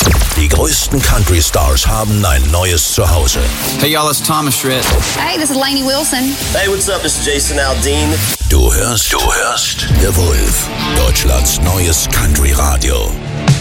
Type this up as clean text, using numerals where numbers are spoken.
Die größten Country Stars haben ein neues Zuhause. Hey y'all, it's Thomas Schritt. Hey, this is Lainey Wilson. Hey, what's up? This is Jason Aldean. Du hörst The Wolf, Deutschlands neues Country Radio.